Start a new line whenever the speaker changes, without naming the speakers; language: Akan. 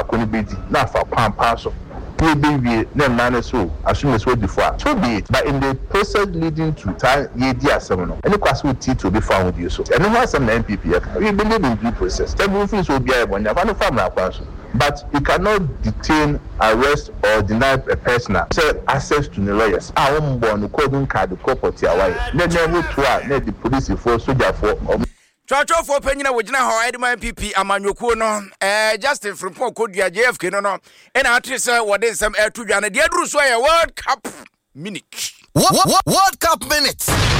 akoni bedi na fa pampa so we na man so assume so before so be it but in the process leading to time ye di asem no any kwase oti to be found with you so and no asem na MPP we believe in due process table things will be able na fa no farm na kwaso but you cannot detain, arrest or deny a person access to the lawyers a born code card property away never to the police for soldier for
Chacho for Penina Wajina how Edma MPP Amanyoku no Justin from Pokodia JFK no and actress what is some air to Jana Diadru so a World Cup minute.
World Cup minutes.